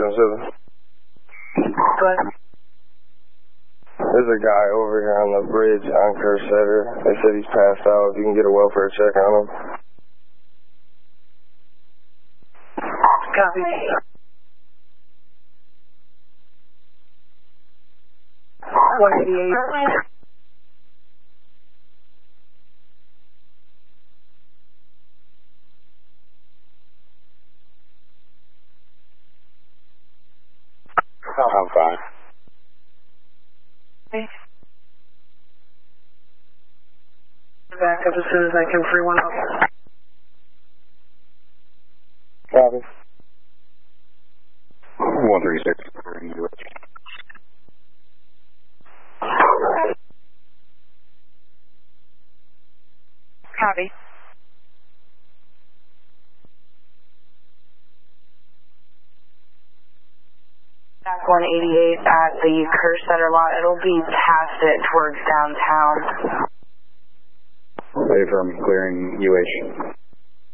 10-7. But there's a guy over here on the bridge on Kersetter. They said he's passed out. If you can get a welfare check on him. Copy. 188. I'm fine. Okay. Back up as soon as I can free one up. Copy. 136. Copy. Back 188 at the Kersetter lot. It'll be past it towards downtown. Ready from clearing UH.